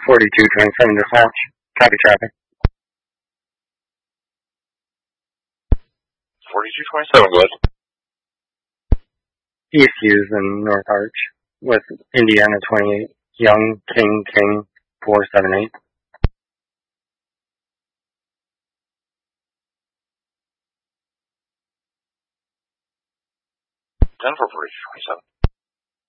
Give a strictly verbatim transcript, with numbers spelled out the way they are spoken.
forty-two twenty-seven dispatch. Copy traffic. forty-two twenty-seven, go ahead. East Hughes and North Arch with Indiana twenty-eight. Young, King, King, four seven eight. ten for forty-two twenty-seven.